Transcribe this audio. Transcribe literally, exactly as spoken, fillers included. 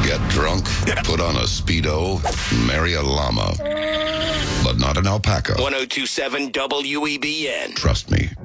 Get drunk, put on a Speedo, marry a llama. But not an alpaca. ten twenty-seven W E B N. Trust me,